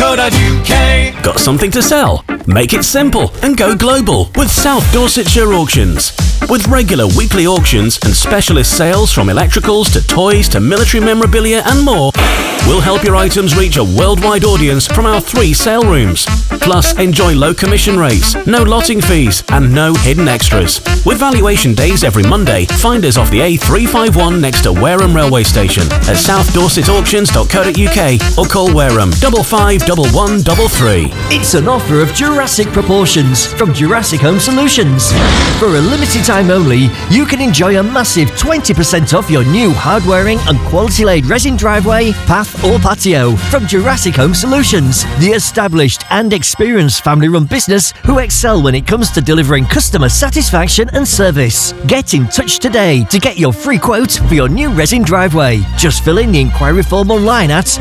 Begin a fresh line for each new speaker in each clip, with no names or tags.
southdorsetshire.co.uk.
Got something to sell? Make it simple and go global with South Dorsetshire Auctions. With regular weekly auctions and specialist sales from electricals to toys to military memorabilia and more, we'll help your items reach a worldwide audience from our 3 sale rooms. Plus, enjoy low commission rates, no lotting fees, and no hidden extras. With valuation days every Monday, find us off the A351 next to Wareham Railway Station at southdorsetauctions.co.uk or call Wareham 551133.
It's an offer of Jurassic proportions from Jurassic Home Solutions. For a limited time only, you can enjoy a massive 20% off your new hard-wearing and quality-laid resin driveway, path or patio from Jurassic Home Solutions, the established and experienced family-run business who excel when it comes to delivering customer satisfaction and service. Get in touch today to get your free quote for your new resin driveway. Just fill in the inquiry form online at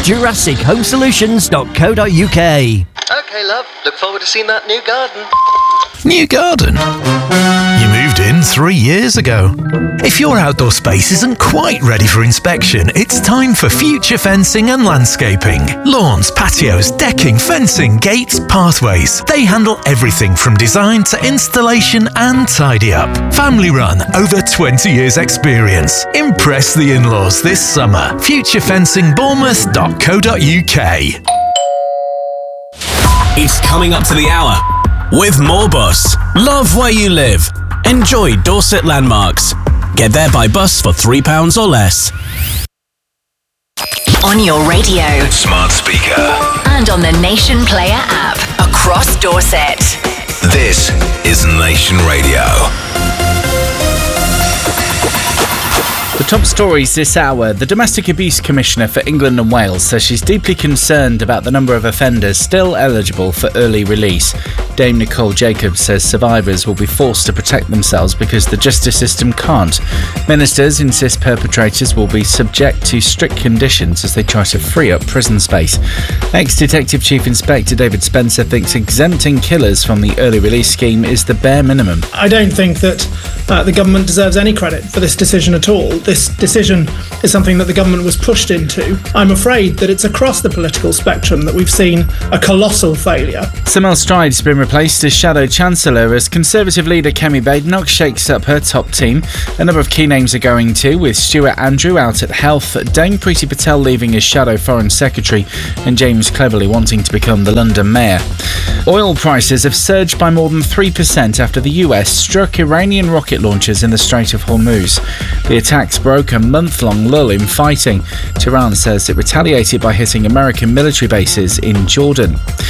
jurassichomesolutions.co.uk.
Okay, love. Look forward to seeing that new garden.
New garden? You moved in 3 years ago. If your outdoor space isn't quite ready for inspection, it's time for Future Fencing and Landscaping. Lawns, patios, decking, fencing, gates, pathways. They handle everything from design to installation and tidy up. Family run, over 20 years experience. Impress the in-laws this summer. futurefencingbournemouth.co.uk.
It's coming up to the hour with More Bus. Love where you live. Enjoy Dorset landmarks. Get there by bus for £3 or less.
On your radio,
smart speaker,
and on the Nation Player app across Dorset.
This is Nation Radio.
The top stories this hour. The Domestic Abuse Commissioner for England and Wales says she's deeply concerned about the number of offenders still eligible for early release. Dame Nicole Jacobs says survivors will be forced to protect themselves because the justice system can't. Ministers insist perpetrators will be subject to strict conditions as they try to free up prison space. Ex-Detective Chief Inspector David Spencer thinks exempting killers from the early release scheme is the bare minimum.
I don't think that the government deserves any credit for this decision at all. This decision is something that the government was pushed into. I'm afraid that it's across the political spectrum that we've seen a colossal failure.
Sir Mel Stride's been replaced as Shadow Chancellor as Conservative leader Kemi Badenoch shakes up her top team. A number of key names are going to, with Stuart Andrew out at health, Dame Priti Patel leaving as Shadow Foreign Secretary, and James Cleverly wanting to become the London Mayor. Oil prices have surged by more than 3% after the US struck Iranian rocket launchers in the Strait of Hormuz. The attacks broke a month-long lull in fighting. Tehran says it retaliated by hitting American military bases in Jordan.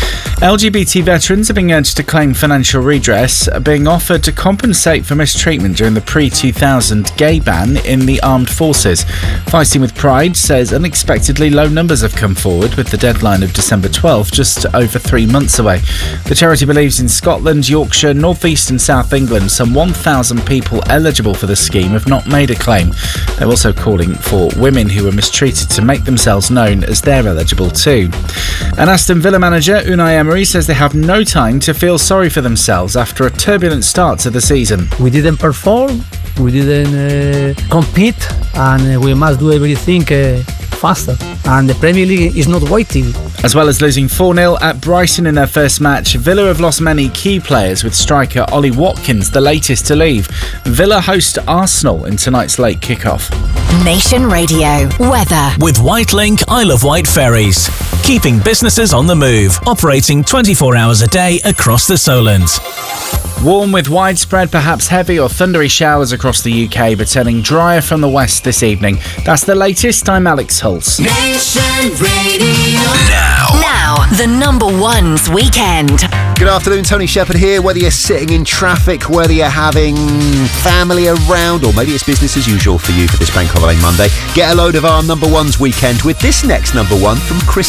LGBT veterans are being urged to claim financial redress, being offered to compensate for mistreatment during the pre-2000 gay ban in the armed forces. Fighting with Pride says unexpectedly low numbers have come forward, with the deadline of December 12 just over 3 months away. The charity believes in Scotland, Yorkshire, North East and South England, some 1,000 people eligible for the scheme have not made a claim. They're also calling for women who were mistreated to make themselves known as they're eligible too. And Aston Villa manager Unai Emery says they have no time to feel sorry for themselves after a turbulent start to the season.
We didn't perform, we didn't compete, and we must do everything faster. And the Premier League is not waiting.
As well as losing 4-0 at Brighton in their first match, Villa have lost many key players, with striker Ollie Watkins the latest to leave. Villa host Arsenal in tonight's late kickoff.
Nation Radio weather
With Whitelink Isle of Wight ferries, keeping businesses on the move, operating 24 hours a day across the Solent.
Warm with widespread, perhaps heavy or thundery showers across the UK, but turning drier from the west this evening. That's the latest. I'm Alex Hulse.
Nation Radio.
Now, the number one's weekend.
Good afternoon, Tony Shepherd here. Whether you're sitting in traffic, whether you're having family around, or maybe it's business as usual for you for this Bank Holiday Monday, get a load of our number one's weekend with this next number one from Chris